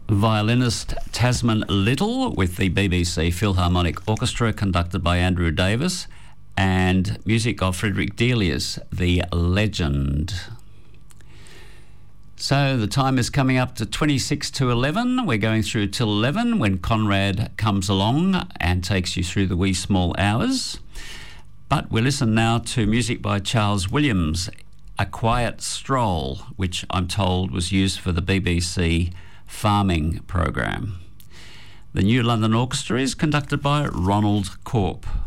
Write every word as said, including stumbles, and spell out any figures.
Violinist Tasman Little with the B B C Philharmonic Orchestra conducted by Andrew Davis, and music of Frederick Delius, The Legend. So the time is coming up to twenty-six to eleven. We're going through till eleven when Conrad comes along and takes you through the wee small hours. But we listen now to music by Charles Williams, A Quiet Stroll, which I'm told was used for the B B C farming program. The New London Orchestra is conducted by Ronald Corp.